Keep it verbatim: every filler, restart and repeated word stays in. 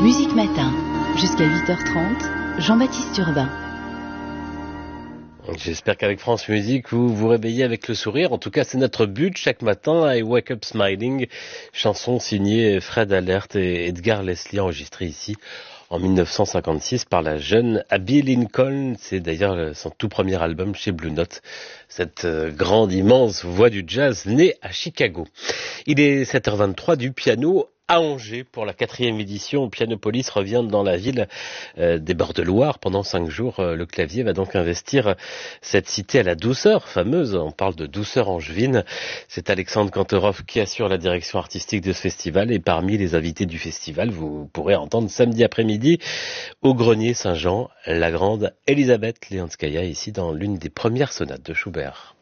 Musique Matin, jusqu'à huit heures trente, Jean-Baptiste Urbain. J'espère qu'avec France Musique, vous vous réveillez avec le sourire. En tout cas, c'est notre but chaque matin. I Wake Up Smiling, chanson signée Fred Alert et Edgar Leslie, enregistrée ici en mille neuf cent cinquante-six par la jeune Abby Lincoln. C'est d'ailleurs son tout premier album chez Blue Note. Cette grande, immense voix du jazz née à Chicago. Il est sept heures vingt-trois, du piano à Angers pour la quatrième édition. Pianopolis revient dans la ville euh, des bords de Loire pendant cinq jours. Euh, le clavier va donc investir cette cité à la douceur fameuse. On parle de douceur angevine. C'est Alexandre Kantorov qui assure la direction artistique de ce festival. Et parmi les invités du festival, vous pourrez entendre samedi après-midi au Grenier Saint-Jean la grande Elisabeth Leonskaya, ici dans l'une des premières sonates de Schubert.